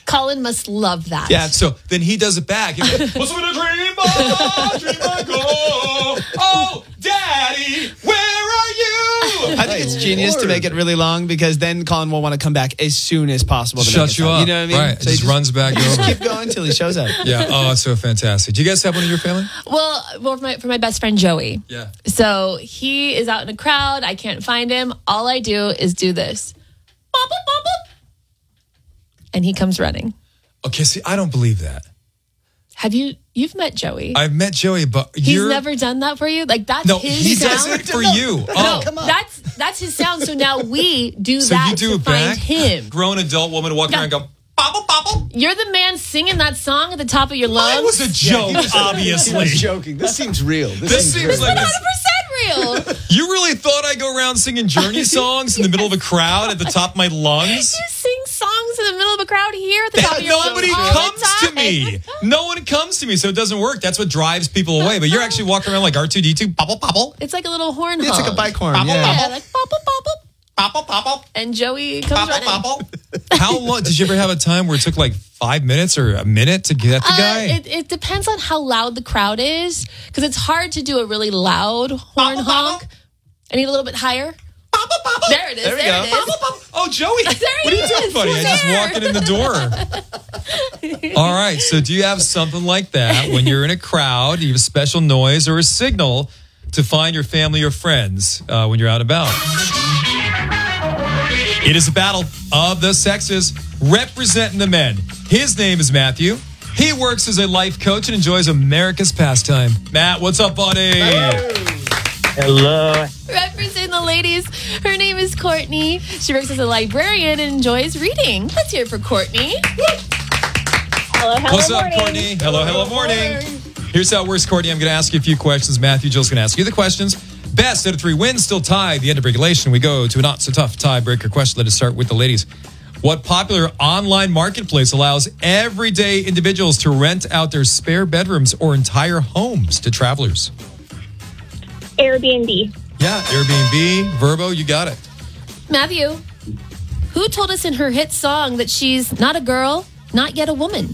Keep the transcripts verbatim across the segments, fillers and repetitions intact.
Colin must love that. Yeah, so then he does it back. He's like, what's with a dream on, dream on, go? Oh, Daddy, where are you? I think it's genius Lord. to make it really long because then Colin will want to come back as soon as possible. To Shut make it you fun. up. You know what I mean? Right. So it just, just runs back just over. Keep going until he shows up. Yeah. Oh, it's so fantastic. Do you guys have one in your family? Well, well for, my, for my best friend Joey. Yeah. So he is out in a crowd. I can't find him. All I do is do this. Bop, bop, bop, bop. And he comes running. Okay, see, I don't believe that. Have you, you've met Joey. I've met Joey, but He's you're... never done that for you? Like, that's no, his he sound? does it for you. Oh. No, come on. That's, that's his sound. So now we do so that you do to it find back? him. Grown adult woman walking No. around and go, bobble, bobble. You're the man singing that song at the top of your lungs. It was a joke, yeah, was, obviously. He was joking. This seems real. This, This seems, seems real. like one hundred percent real. You really thought I'd go around singing Journey songs in the middle of a crowd at the top of my lungs? You sing songs in the middle of a crowd here at the top of your Nobody lungs all comes the to time. me. No one comes to me, so it doesn't work. That's what drives people away. But you're actually walking around like R two D two, bobble, bobble. It's like a little horn It's honk. like a bike horn. Bobble, Yeah. Yeah, bobble. like bobble, bobble. Bobble, bobble. And Joey comes Bobble, running. bobble. How long? Did you ever have a time where it took like five minutes or a minute to get the Uh, guy? it, it depends on how loud the crowd is, because it's hard to do a really loud horn Bobble, honk. bobble. I need a little bit higher. Bobble, bobble. There it is. There we There, go. it is. Bobble, bobble. Oh, Joey. There What are he you doing, is. buddy? He's I just there. walking in the door. All right. So do you have something like that when you're in a crowd? Do you have a special noise or a signal to find your family or friends uh, when you're out and about? It is a battle of the sexes representing the men. His name is Matthew. He works as a life coach and enjoys America's pastime. Matt, what's up, buddy? Hello. Representing the ladies, her name is Courtney. She works as a librarian and enjoys reading. Let's hear it for Courtney. Hello, hello, What's up, morning. Courtney? Hello, hello, morning. Here's how it works, Courtney. I'm going to ask you a few questions. Matthew, Jill's going to ask you the questions. Best out of three wins, still tied. The end of regulation, we go to a not-so-tough tiebreaker question. Let us start with the ladies. What popular online marketplace allows everyday individuals to rent out their spare bedrooms or entire homes to travelers? Airbnb. Yeah, Airbnb, Verbo, you got it. Matthew, who told us in her hit song that she's not a girl, not yet a woman?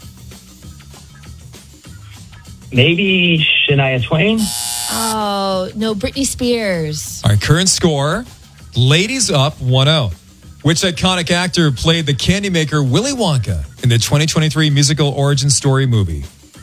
Maybe Shania Twain? Oh, no, Britney Spears. All right, current score. Ladies up one oh. Which iconic actor played the candy maker Willy Wonka in the twenty twenty-three musical origin story movie?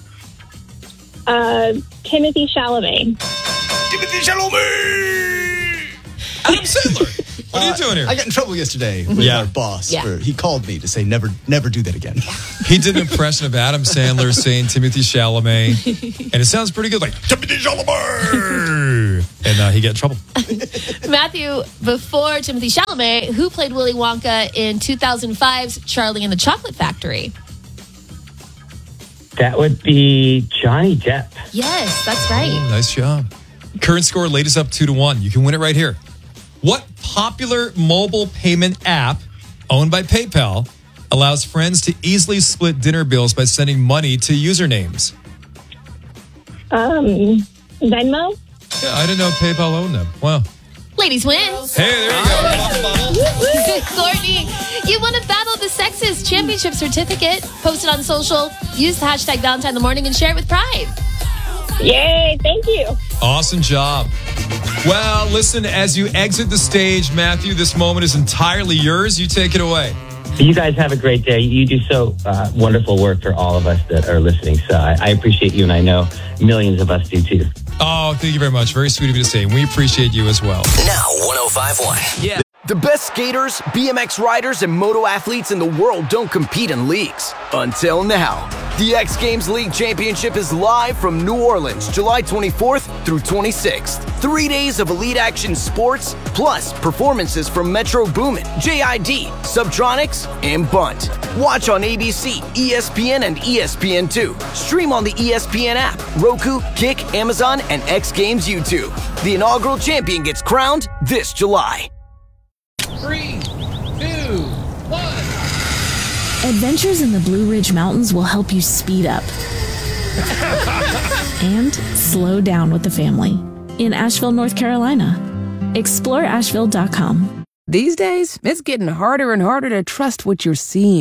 Uh, Timothy Chalamet. Timothy Chalamet! Adam Sandler! What are you doing here? I got in trouble yesterday with Yeah. our boss. Yeah. For, he called me to say never, never do that again. He did an impression of Adam Sandler saying Timothy Chalamet, and it sounds pretty good, like Timothy Chalamet, and uh, he got in trouble. Matthew, before Timothy Chalamet, who played Willy Wonka in two thousand five's Charlie and the Chocolate Factory? That would be Johnny Depp. Yes, that's right. Nice job. Current score, ladies up two to one. You can win it right here. What popular mobile payment app owned by PayPal allows friends to easily split dinner bills by sending money to usernames? Um, Venmo. Yeah, I didn't know PayPal owned them. Wow. Ladies win. Hey, there you go. Courtney, you won a Battle of the Sexes championship certificate. Post it on social. Use the hashtag Valentine in the Morning and share it with pride. Yay, thank you. Awesome job. Well, listen, as you exit the stage, Matthew, this moment is entirely yours. You take it away. You guys have a great day. You do so uh, wonderful work for all of us that are listening. So I, I appreciate you, and I know millions of us do too. Oh, thank you very much. Very sweet of you to say. And we appreciate you as well. Now, one oh five point one. Yeah. The best skaters, B M X riders, and moto athletes in the world don't compete in leagues. Until now. The X Games League Championship is live from New Orleans, July twenty-fourth through twenty-sixth. Three days of elite action sports, plus performances from Metro Boomin, J I D, Subtronics, and Bunt. Watch on A B C, E S P N, and E S P N two. Stream on the E S P N app, Roku, Kick, Amazon, and X Games YouTube. The inaugural champion gets crowned this July. Three, two, one. Adventures in the Blue Ridge Mountains will help you speed up and slow down with the family in Asheville, North Carolina. Explore Asheville dot com. These days, it's getting harder and harder to trust what you're seeing.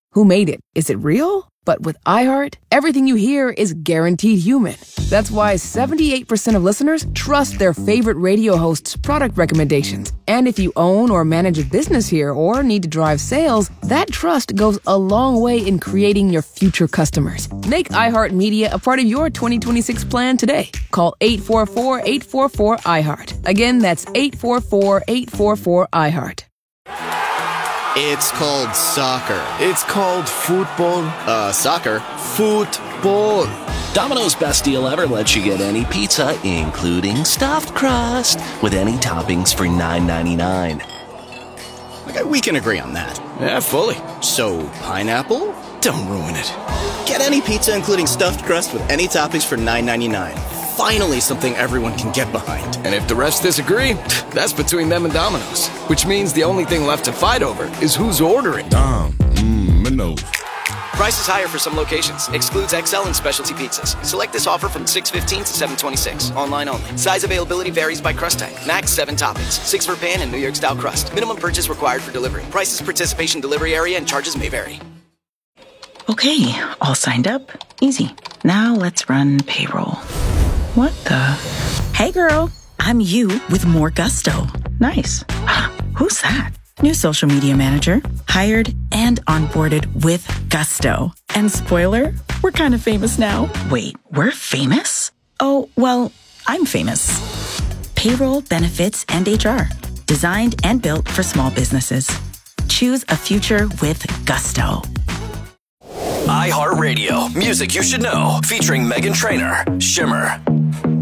Who made it? Is it real? But with iHeart, everything you hear is guaranteed human. That's why seventy-eight percent of listeners trust their favorite radio hosts' product recommendations. And if you own or manage a business here or need to drive sales, that trust goes a long way in creating your future customers. Make iHeartMedia a part of your twenty twenty-six plan today. Call eight four four, eight four four, iHeart. Again, that's eight four four, eight four four, iHeart. It's called soccer. It's called football. Uh, soccer. Football. Domino's best deal ever lets you get any pizza, including stuffed crust, with any toppings for nine ninety-nine. Okay, we can agree on that. Yeah, fully. So, pineapple? Don't ruin it. Get any pizza, including stuffed crust, with any toppings for nine ninety-nine. Finally, something everyone can get behind. And if the refs disagree, that's between them and Domino's. Which means the only thing left to fight over is who's ordering. Dom, mmm, Minos. Price is higher for some locations. Excludes X L and specialty pizzas. Select this offer from six fifteen to seven twenty-six. Online only. Size availability varies by crust type. Max seven toppings. Six for pan and New York style crust. Minimum purchase required for delivery. Prices, participation, delivery area, and charges may vary. Okay, all signed up. Easy. Now let's run payroll. What the? Hey girl, I'm you with more gusto. Nice. Who's that? New social media manager, hired and onboarded with gusto. And spoiler, we're kind of famous now. Wait, we're famous? Oh, well, I'm famous. Payroll, benefits, and H R. Designed and built for small businesses. Choose a future with gusto. iHeartRadio. Music you should know. Featuring Meghan Trainor, Shimmer.